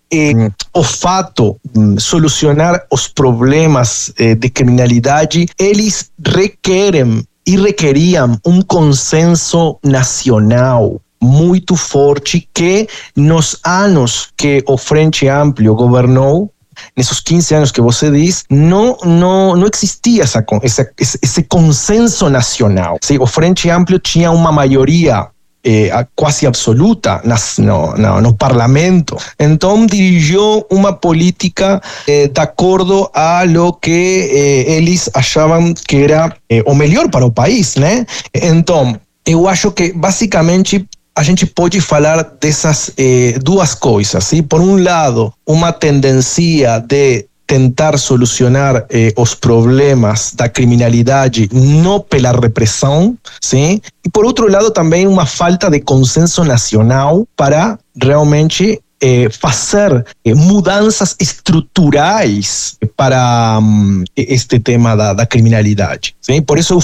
o fato de solucionar os problemas de criminalidade, eles requerem e requeriam um consenso nacional muito forte, que nos anos que o Frente Amplio governou, nesses 15 anos que você diz, não existia esse consenso nacional. Sim, o Frente Amplio tinha uma maioria quase absoluta no parlamento, então dirigiu uma política de acordo a lo que eles achavam que era o melhor para o país, né? Então, eu acho que basicamente a gente pode falar dessas duas coisas, sim? Por um lado, uma tendência de tentar solucionar os problemas da criminalidade não pela repressão, sim? E por outro lado também uma falta de consenso nacional para realmente fazer mudanças estruturais para este tema da criminalidade. Sim? Por isso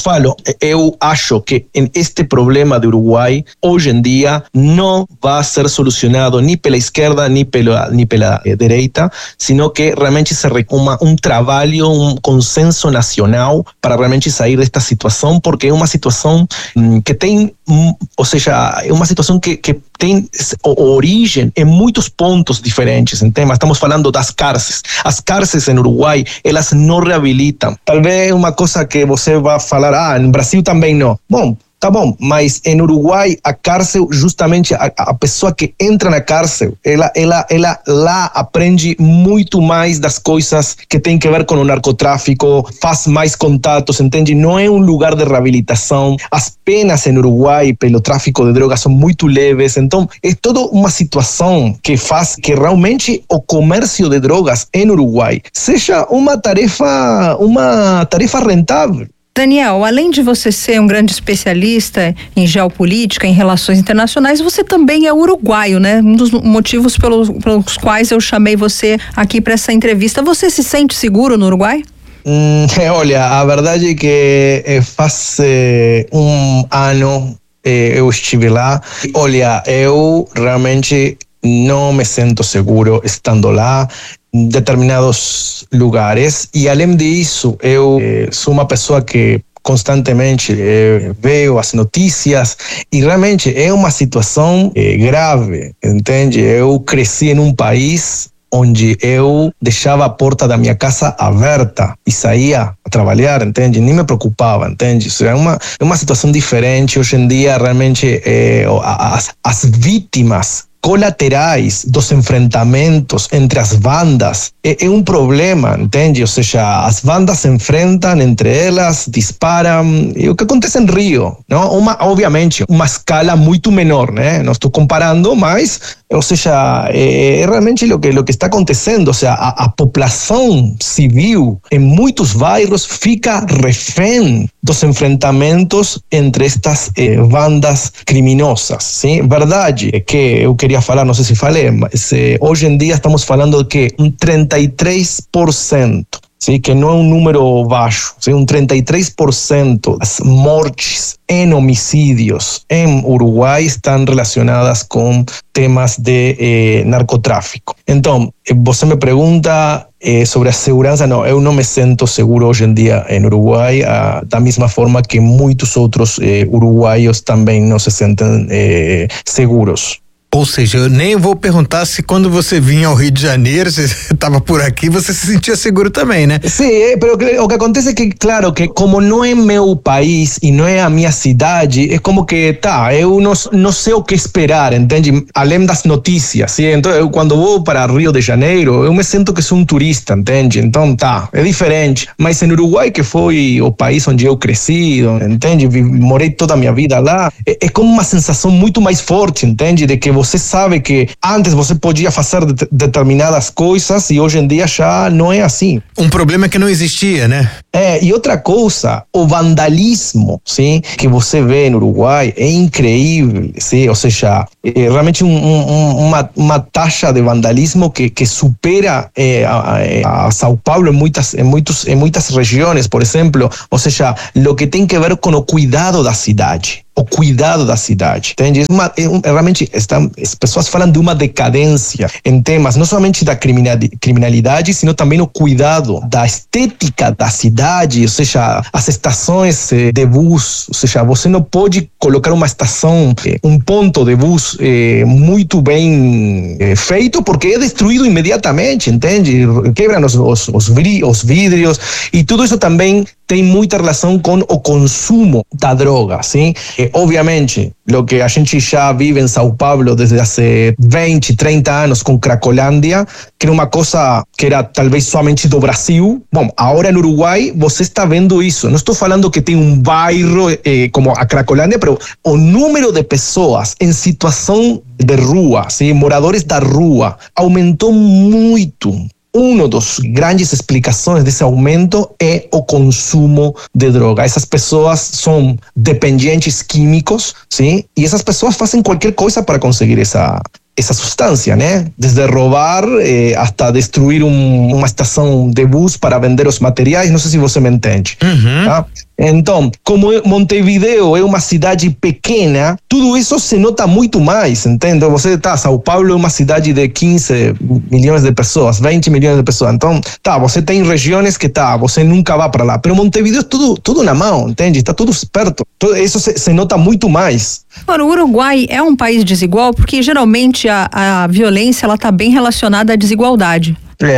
eu acho que este problema do Uruguai, hoje em dia, não vai ser solucionado nem pela esquerda, nem pela direita, sino que realmente se reclama um trabalho, um consenso nacional para realmente sair desta situação, porque é uma situação que tem, ou seja, é uma situação que tem origem em muitos pontos diferentes. Estamos falando das cárceles. As cárceles em Uruguai, elas não reabilitam. Talvez uma coisa que você vai falar, no Brasil também não. Bom, tá bom, mas em Uruguai a cárcel, justamente a pessoa que entra na cárcel, ela lá aprende muito mais das coisas que tem que ver com o narcotráfico, faz mais contatos, entende? Não é um lugar de reabilitação. As penas em Uruguai pelo tráfico de drogas são muito leves, então é toda uma situação que faz que realmente o comércio de drogas em Uruguai seja uma tarefa rentável. Daniel, além de você ser um grande especialista em geopolítica, em relações internacionais, você também é uruguaio, né? Um dos motivos pelos quais eu chamei você aqui para essa entrevista. Você se sente seguro no Uruguai? Olha, a verdade é que faz um ano eu estive lá. Olha, eu realmente não me sinto seguro estando lá em determinados lugares, e além disso eu sou uma pessoa que constantemente vejo as notícias e realmente é uma situação grave, entende? Eu cresci em um país onde eu deixava a porta da minha casa aberta e saía a trabalhar, entende? Nem me preocupava, entende? Isso é uma situação diferente. Hoje em dia, realmente, as vítimas colaterais dos enfrentamentos entre as bandas é um problema, entende? Ou seja, as bandas se enfrentam entre elas, disparam, e o que acontece em Rio, não? Obviamente, uma escala muito menor, né? Não estou comparando, mas ou seja, realmente lo que está acontecendo, ou seja, a população civil em muitos bairros fica refém dos enfrentamentos entre estas bandas criminosas, sim? Verdade é que eu queria falar, não sei se falei, mas hoje em dia estamos falando de que 33%, sim, que não é um número baixo, sim, 33% das mortes em homicídios em Uruguai estão relacionadas com temas de narcotráfico. Então, você me pergunta sobre a segurança. Não, eu não me sinto seguro hoje em dia em Uruguai, da mesma forma que muitos outros uruguaios também não se sentem seguros. Ou seja, eu nem vou perguntar se quando você vinha ao Rio de Janeiro, você estava por aqui, você se sentia seguro também, né? Sim, mas o que acontece é que, claro, que como não é meu país e não é a minha cidade, é como que, eu não sei o que esperar, entende? Além das notícias, sim? Então, eu quando vou para Rio de Janeiro, eu me sinto que sou um turista, entende? Então, é diferente. Mas em Uruguai, que foi o país onde eu cresci, entende? Morei toda a minha vida lá, é como uma sensação muito mais forte, entende? De que você sabe que antes você podia fazer determinadas coisas e hoje em dia já não é assim. Um problema que não existia, né? E outra coisa, o vandalismo, sim, que você vê no Uruguai é incrível, sim? Ou seja, realmente uma taxa de vandalismo que supera a São Paulo em muitas regiões, por exemplo. Ou seja, o que tem que ver com o cuidado da cidade. O cuidado da cidade, entende? Realmente as pessoas falam de uma decadência em temas não somente da criminalidade, sino também o cuidado da estética da cidade, ou seja, as estações de bus, ou seja, você não pode colocar uma estação, um ponto de bus muito bem feito, porque é destruído imediatamente, entende? Quebram os vidros, e tudo isso também tem muita relação com o consumo da droga, sim? Obviamente, o que a gente já vive em São Paulo desde há 20, 30 anos com Cracolândia, que era uma coisa que era talvez somente do Brasil. Bom, agora no Uruguai você está vendo isso. Não estou falando que tem um bairro como a Cracolândia, mas o número de pessoas em situação de rua, sim? Moradores da rua, aumentou muito. Uma das grandes explicações desse aumento é o consumo de droga. Essas pessoas são dependentes químicos, sim? E essas pessoas fazem qualquer coisa para conseguir essa substância, né? Desde roubar até destruir uma estação de bus para vender os materiais. Não sei se você me entende. Tá? Então, como Montevideo é uma cidade pequena, tudo isso se nota muito mais, entende? São Paulo é uma cidade de 15 milhões de pessoas, 20 milhões de pessoas. Então, você tem regiões que você nunca vai para lá. Mas Montevideo é tudo na mão, entende? Está tudo perto. Isso se nota muito mais. Agora, o Uruguai é um país desigual porque geralmente a violência ela está bem relacionada à desigualdade.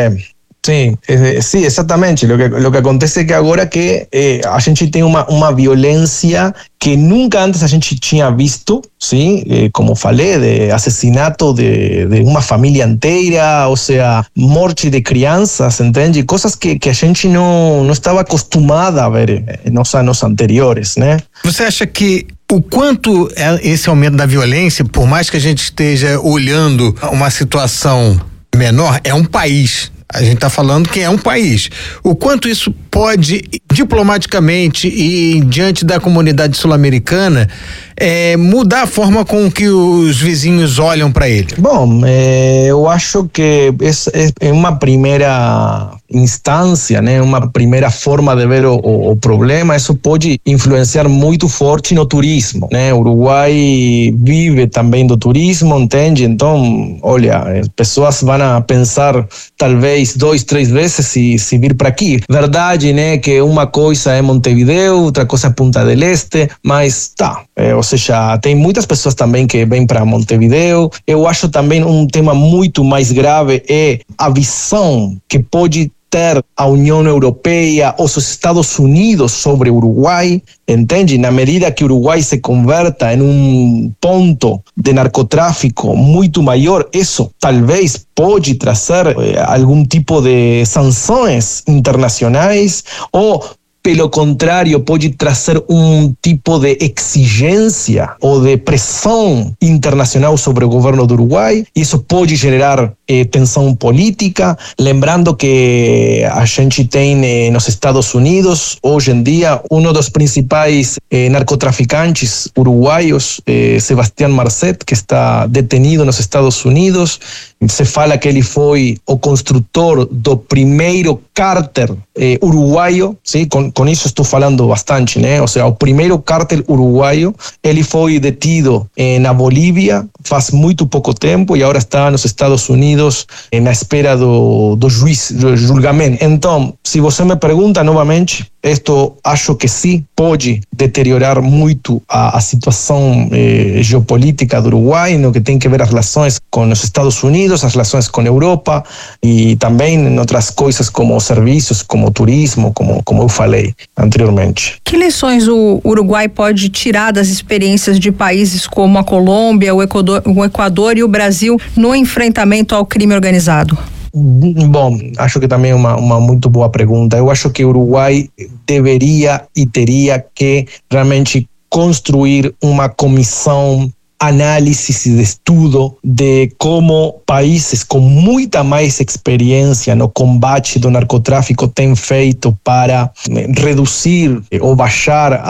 Sim, exatamente. O que acontece é que agora que a gente tem uma violência que nunca antes a gente tinha visto, sim? Como falei, de assassinato de uma família inteira, ou seja, morte de crianças, entende? Coisas que a gente não estava acostumada a ver nos anos anteriores, né? Você acha que o quanto esse aumento da violência, por mais que a gente esteja olhando uma situação menor, é um país. A gente está falando que é um país. O quanto isso pode, diplomaticamente e diante da comunidade sul-americana, mudar a forma com que os vizinhos olham para ele? Bom, eu acho que é uma primeira instância, né? Uma primeira forma de ver o problema. Isso pode influenciar muito forte no turismo, né? O Uruguai vive também do turismo, entende? Então, olha, as pessoas vão a pensar talvez 2, 3 vezes se vir para aqui. Verdade, né? Que uma coisa é Montevideo, outra coisa é Punta del Este, mas ou seja, tem muitas pessoas também que vêm para Montevideo. Eu acho também um tema muito mais grave é a visão que pode ter a União Europeia ou os Estados Unidos sobre o Uruguai, entende? Na medida que o Uruguai se converta em um ponto de narcotráfico muito maior, isso talvez pode trazer algum tipo de sanções internacionais ou pelo contrário, pode trazer um tipo de exigência ou de pressão internacional sobre o governo do Uruguai. Isso pode gerar tensão política. Lembrando que a gente tem nos Estados Unidos, hoje em dia, um dos principais narcotraficantes uruguaios, Sebastián Marcet, que está detenido nos Estados Unidos. Se fala que ele foi o construtor do primeiro cártel uruguaio, sim? Com isso estou falando bastante, né? Ou seja, o primeiro cártel uruguaio, ele foi detido na Bolívia faz muito pouco tempo e agora está nos Estados Unidos na espera do julgamento. Então, se você me pergunta novamente, acho que sim, pode deteriorar muito a situação geopolítica do Uruguai, no que tem que ver as relações com os Estados Unidos, as relações com a Europa e também em outras coisas como serviços, como turismo, como eu falei anteriormente. Que lições o Uruguai pode tirar das experiências de países como a Colômbia, o Equador e o Brasil no enfrentamento ao crime organizado? Bom, acho que também é uma muito boa pergunta. Eu acho que o Uruguai deveria e teria que realmente construir uma comissão análise de estudo de como países com muita mais experiência no combate do narcotráfico têm feito para reduzir ou baixar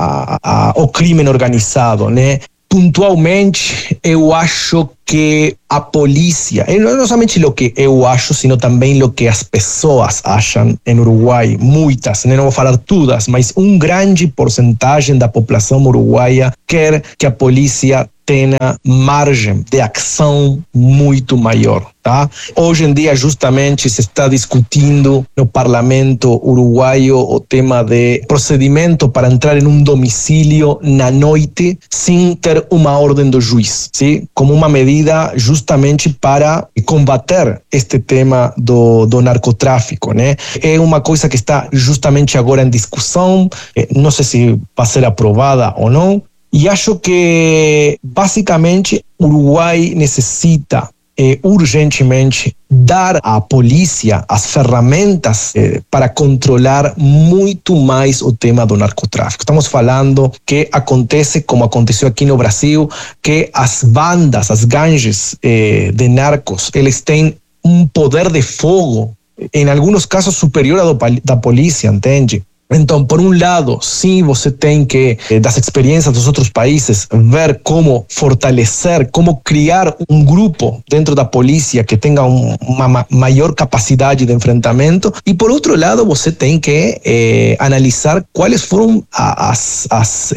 o crime organizado, né? Pontualmente, eu acho que a polícia, não somente o que eu acho, sino também o que as pessoas acham em Uruguai, muitas, não vou falar todas, mas grande porcentagem da população uruguaia quer que a polícia tenha margem de ação muito maior, tá? Hoje em dia, justamente, se está discutindo no parlamento uruguaio o tema de procedimento para entrar em um domicílio na noite sem ter uma ordem do juiz, sim? Como uma medida justamente para combater este tema do narcotráfico, né? É uma coisa que está justamente agora em discussão, não sei se vai ser aprovada ou não, e acho que, basicamente, o Uruguai necessita urgentemente dar à polícia as ferramentas para controlar muito mais o tema do narcotráfico. Estamos falando que acontece, como aconteceu aqui no Brasil, que as bandas, as gangues de narcos, eles têm um poder de fogo, em alguns casos superior ao da polícia, entende? Então, por lado, sim, você tem que, das experiências dos outros países, ver como fortalecer, como criar um grupo dentro da polícia que tenha uma maior capacidade de enfrentamento. E, por outro lado, você tem que analisar quais foram as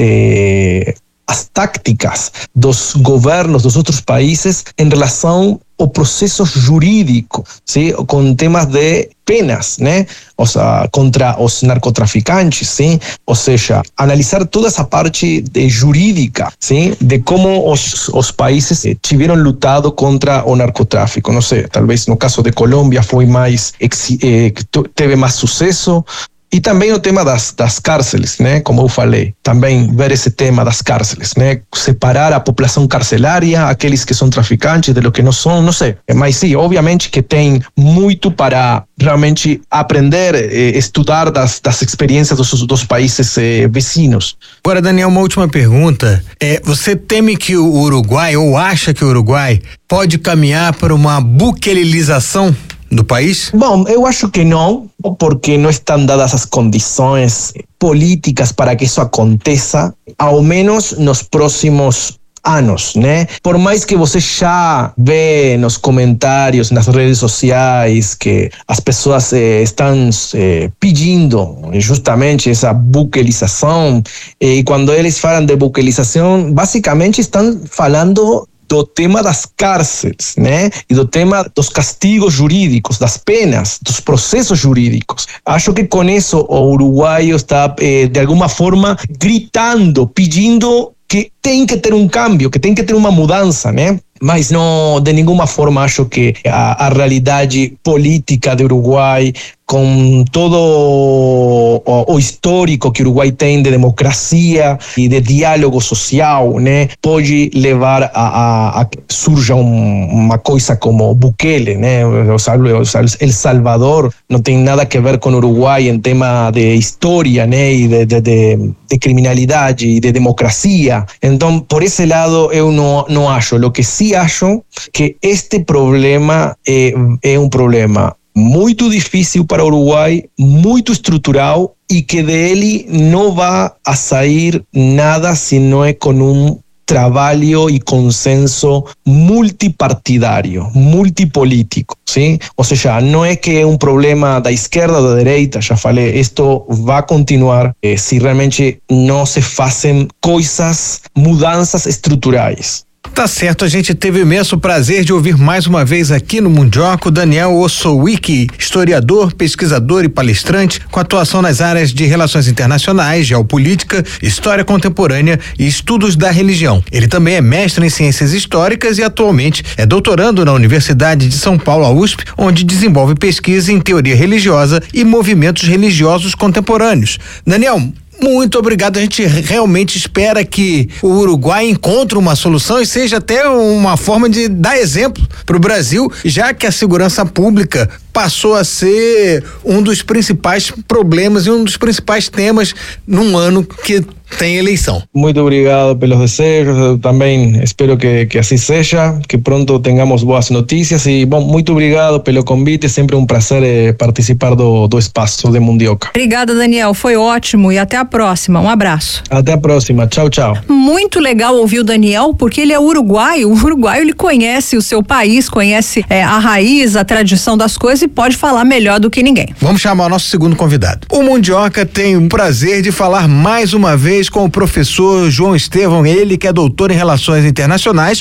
táticas dos governos dos outros países em relação ao processo jurídico, sim? Com temas de penas, né? Ou seja, contra os narcotraficantes, sim? Ou seja, analisar toda essa parte jurídica, sim? De como os países tiveram lutado contra o narcotráfico. Não sei, talvez no caso de Colômbia foi mais, teve mais sucesso. E também o tema das cárceles, né? Como eu falei, também ver esse tema das cárceles, né? Separar a população carcerária, aqueles que são traficantes, de lo que não são, não sei. Mas sim, obviamente que tem muito para realmente aprender, estudar das experiências dos países vizinhos. Agora, Daniel, uma última pergunta. Você teme que o Uruguai, ou acha que o Uruguai, pode caminhar para uma buquelização do país? Bom, eu acho que não, porque não estão dadas as condições políticas para que isso aconteça, ao menos nos próximos anos, né? Por mais que você já vê nos comentários, nas redes sociais, que as pessoas estão pedindo justamente essa buquelização, e quando eles falam de buquelização, basicamente estão falando do tema das cárceles, né? E do tema dos castigos jurídicos, das penas, dos processos jurídicos. Acho que com isso o uruguaio está, de alguma forma, gritando, pedindo que tem que ter um cambio, que tem que ter uma mudança, né? Mas não, de nenhuma forma acho que a realidade política do Uruguai, com todo o histórico que o Uruguai tem de democracia e de diálogo social, né, pode levar a que surja uma coisa como Bukele, né? El Salvador não tem nada a ver com o Uruguai em tema de história, né, e de criminalidade e de democracia. Então, por esse lado, eu não acho. O que sim acho que este problema é um problema muito difícil para o Uruguai, muito estrutural e que dele não vai a sair nada se não é com um trabalho e consenso multipartidário, multipolítico, sim? Ou seja, não é que é um problema da esquerda ou da direita, já falei, isto vai continuar se realmente não se fazem mudanças estruturais. Tá certo, a gente teve o imenso prazer de ouvir mais uma vez aqui no Mundioca o Daniel Ossowicki, historiador, pesquisador e palestrante com atuação nas áreas de relações internacionais, geopolítica, história contemporânea e estudos da religião. Ele também é mestre em ciências históricas e atualmente é doutorando na Universidade de São Paulo, a USP, onde desenvolve pesquisa em teoria religiosa e movimentos religiosos contemporâneos. Daniel, muito obrigado. A gente realmente espera que o Uruguai encontre uma solução e seja até uma forma de dar exemplo para o Brasil, já que a segurança pública passou a ser um dos principais problemas e um dos principais temas num ano que tem eleição. Muito obrigado pelos desejos, eu também espero que assim seja, que pronto tenhamos boas notícias e, bom, muito obrigado pelo convite, sempre um prazer participar do espaço de Mundioca. Obrigada, Daniel, foi ótimo e até a próxima, um abraço. Até a próxima, tchau, tchau. Muito legal ouvir o Daniel, porque ele é uruguaio, o uruguaio ele conhece o seu país, conhece a raiz, a tradição das coisas e pode falar melhor do que ninguém. Vamos chamar o nosso segundo convidado. O Mundioca tem o prazer de falar mais uma vez com o professor João Estevão, ele que é doutor em Relações Internacionais,